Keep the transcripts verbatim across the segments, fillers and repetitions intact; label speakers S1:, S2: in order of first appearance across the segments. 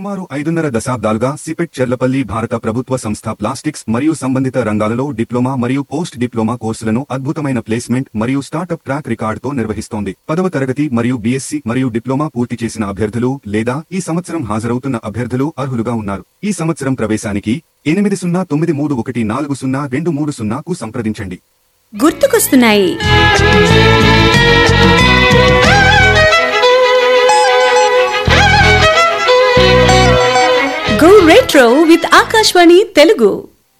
S1: సుమారు ఐదున్నర దశాబ్దాలుగా సిపెట్ చెర్లపల్లి భారత ప్రభుత్వ సంస్థ ప్లాస్టిక్స్ మరియు సంబంధిత రంగాలలో డిప్లొమా మరియు పోస్ట్ డిప్లొమా కోర్సులను అద్భుతమైన ప్లేస్మెంట్ మరియు స్టార్టప్ ట్రాక్ రికార్డుతో నిర్వహిస్తోంది. పదవ తరగతి మరియు బీఎస్సీ మరియు డిప్లొమా పూర్తి చేసిన అభ్యర్థులు లేదా ఈ సంవత్సరం హాజరవుతున్న అభ్యర్థులు అర్హులుగా ఉన్నారు. ఈ సంవత్సరం ప్రవేశానికి ఎనిమిది సున్నా తొమ్మిది మూడు ఒకటి నాలుగు సున్నా రెండు మూడు సున్నాకు సంప్రదించండి.
S2: గుర్తుకొస్తున్నాయి. Go Retro with Akashvani Telugu.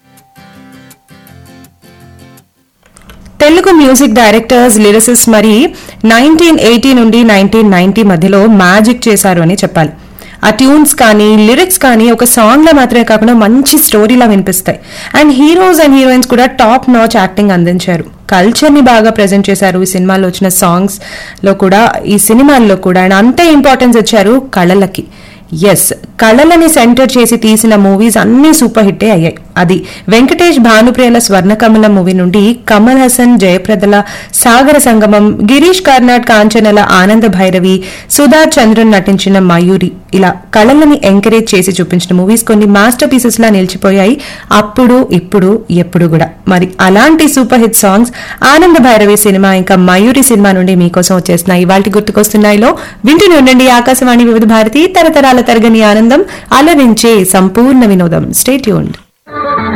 S3: Telugu music directors, lyricist మరి నైన్టీన్ ఎయిటీ నుండి నైన్టీన్ నైన్టీ మధ్యలో మ్యాజిక్ చేశారు అని చెప్పాలి. ఆ ట్యూన్స్ కానీ లిరిక్స్ కానీ ఒక సాంగ్ లా మాత్రమే కాకుండా మంచి స్టోరీలా వినిపిస్తాయి. అండ్ హీరోస్ అండ్ హీరోయిన్స్ కూడా టాప్ నాచ్ యాక్టింగ్ అందించారు. కల్చర్ ని బాగా ప్రెజెంట్ చేశారు. ఈ సినిమాలో వచ్చిన సాంగ్స్ లో కూడా, ఈ సినిమాల్లో కూడా. అండ్ అంతే ఇంపార్టెన్స్ ఇచ్చారు కళలకి. ఎస్, కళలని సెంటర్ చేసి తీసిన మూవీస్ అన్ని సూపర్ హిట్టే అయ్యాయి. అది వెంకటేష్ భానుప్రియల స్వర్ణకమల మూవీ నుండి కమల్ హాసన్ జయప్రదల సాగర సంగమం, గిరీష్ కర్నాడ్ కాంచనల ఆనంద భైరవి, సుధా చంద్రన్ నటించిన మయూరి, ఇలా కళలని ఎంకరేజ్ చేసి చూపించిన మూవీస్ కొన్ని మాస్టర్ పీసెస్ లా నిలిచిపోయాయి అప్పుడు, ఇప్పుడు, ఎప్పుడు కూడా. మరి అలాంటి సూపర్ హిట్ సాంగ్స్ ఆనంద భైరవి సినిమా ఇంకా మయూరి సినిమా నుండి మీకోసం వచ్చేస్తున్నాయి. ఇవాళ గుర్తుకొస్తున్నాయిలో వింటూనే ఉండండి ఆకాశవాణి వివిధ భారతి, తరతరాల తరగని ఆనందం, అలరించే సంపూర్ణ వినోదం. Stay tuned.